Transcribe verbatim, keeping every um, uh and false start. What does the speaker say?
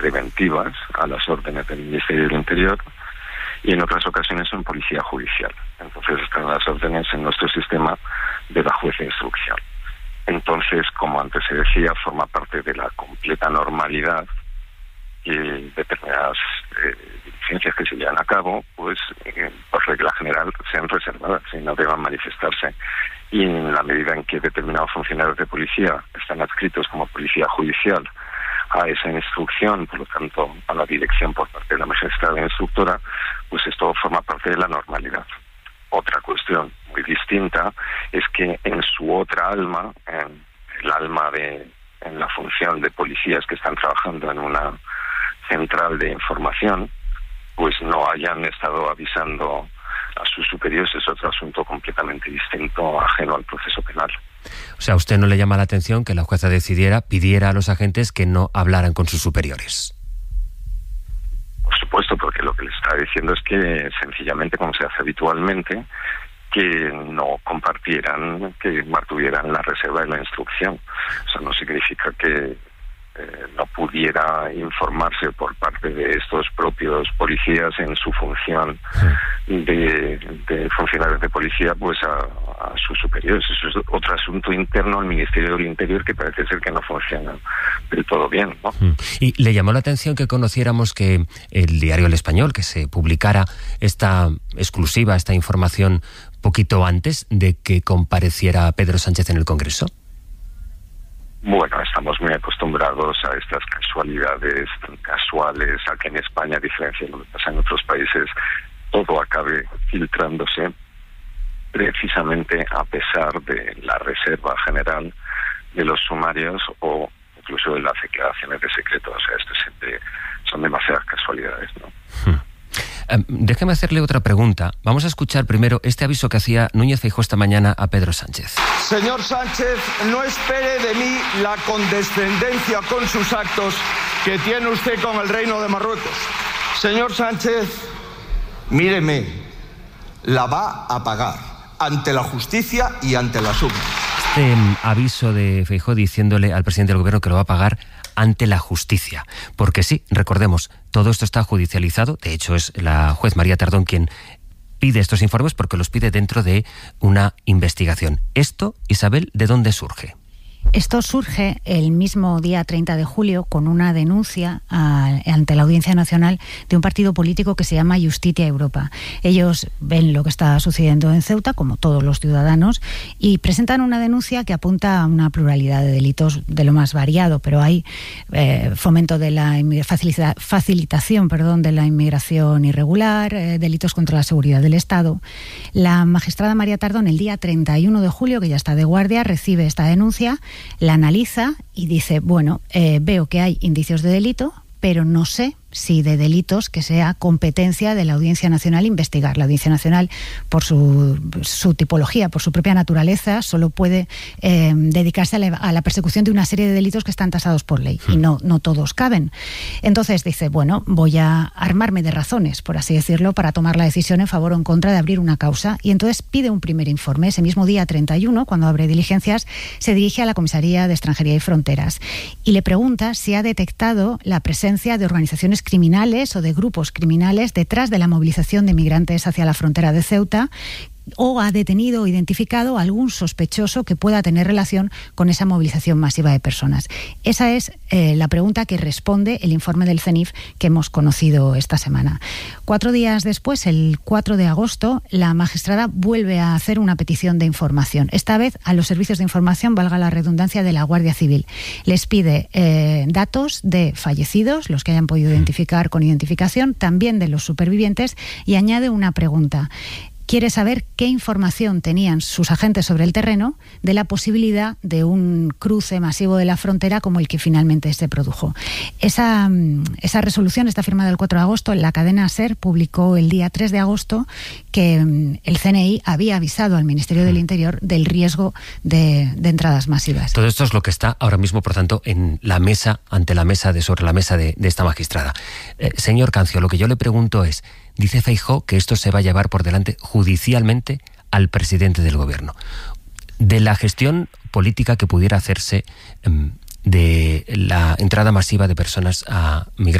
preventivas a las órdenes del Ministerio del Interior, y en otras ocasiones en policía judicial. Entonces están las órdenes en nuestro sistema de la juez de instrucción. Entonces, como antes se decía, forma parte de la completa normalidad que determinadas eh, diligencias que se llevan a cabo, pues eh, por regla general sean reservadas y no deban manifestarse. Y en la medida en que determinados funcionarios de policía están adscritos como policía judicial a esa instrucción, por lo tanto a la dirección por parte de la magistrada instructora, pues esto forma parte de la normalidad. Otra cuestión muy distinta es que en su otra alma, en el alma de, en la función de policías que están trabajando en una central de información, pues no hayan estado avisando a sus superiores. Es otro asunto completamente distinto, ajeno al proceso penal. O sea, ¿a usted no le llama la atención que la jueza decidiera, pidiera a los agentes que no hablaran con sus superiores? Por supuesto, porque lo que le está diciendo es que sencillamente, como se hace habitualmente, que no compartieran, que mantuvieran la reserva de la instrucción. O sea, no significa que eh, no pudiera informarse por parte de estos propios policías en su función de, de funcionarios de policía, pues a, a sus superiores. Eso es otro asunto interno al Ministerio del Interior que parece ser que no funciona del todo bien, ¿no? ¿Y le llamó la atención que conociéramos que el diario El Español, que se publicara esta exclusiva, esta información poquito antes de que compareciera Pedro Sánchez en el Congreso? Bueno, estamos muy acostumbrados a estas casualidades tan casuales, a que en España, a diferencia de lo que pasa en otros países, todo acabe filtrándose precisamente a pesar de la reserva general de los sumarios o incluso de las declaraciones de secreto. O sea, esto siempre son demasiadas casualidades, ¿no? Hmm. Um, déjeme hacerle otra pregunta. Vamos a escuchar primero este aviso que hacía Núñez Feijóo esta mañana a Pedro Sánchez. Señor Sánchez, no espere de mí la condescendencia con sus actos que tiene usted con el Reino de Marruecos. Señor Sánchez, míreme, la va a pagar ante la justicia y ante las urnas. Este um, aviso de Feijóo diciéndole al presidente del gobierno que lo va a pagar ante la justicia. Porque sí, recordemos, todo esto está judicializado. De hecho, es la juez María Tardón quien pide estos informes porque los pide dentro de una investigación. Esto, Isabel, ¿de dónde surge? Esto surge el mismo día treinta de julio con una denuncia a, ante la Audiencia Nacional de un partido político que se llama Justitia Europa. Ellos ven lo que está sucediendo en Ceuta, como todos los ciudadanos, y presentan una denuncia que apunta a una pluralidad de delitos de lo más variado, pero hay eh, fomento de la facilita, facilitación perdón, de la inmigración irregular, eh, delitos contra la seguridad del Estado. La magistrada María Tardón, el día treinta y uno de julio, que ya está de guardia, recibe esta denuncia, la analiza y dice, bueno, eh, veo que hay indicios de delito, pero no sé si de delitos que sea competencia de la Audiencia Nacional investigar. La Audiencia Nacional, por su, su tipología, por su propia naturaleza, solo puede eh, dedicarse a la, a la persecución de una serie de delitos que están tasados por ley, y no, no todos caben. Entonces dice, bueno, voy a armarme de razones, por así decirlo, para tomar la decisión en favor o en contra de abrir una causa, y entonces pide un primer informe. Ese mismo día treinta y uno, cuando abre diligencias, se dirige a la Comisaría de Extranjería y Fronteras y le pregunta si ha detectado la presencia de organizaciones criminales o de grupos criminales detrás de la movilización de migrantes hacia la frontera de Ceuta, o ha detenido o identificado a algún sospechoso que pueda tener relación con esa movilización masiva de personas. Esa es eh, la pregunta que responde el informe del CENIF que hemos conocido esta semana. Cuatro días después, el cuatro de agosto, la magistrada vuelve a hacer una petición de información. Esta vez a los servicios de información, valga la redundancia, de la Guardia Civil. Les pide eh, datos de fallecidos, los que hayan podido identificar con identificación, también de los supervivientes, y añade una pregunta. Quiere saber qué información tenían sus agentes sobre el terreno de la posibilidad de un cruce masivo de la frontera como el que finalmente se produjo. Esa, esa resolución está firmada el cuatro de agosto. La cadena SER publicó el día tres de agosto que el C N I había avisado al Ministerio del Interior del riesgo de, de entradas masivas. Todo esto es lo que está ahora mismo, por tanto, en la mesa, ante la mesa, de sobre la mesa de, de esta magistrada. Eh, señor Cancio, lo que yo le pregunto es, dice Feijóo que esto se va a llevar por delante judicialmente al presidente del gobierno. De la gestión política que pudiera hacerse, de la entrada masiva de personas a migrar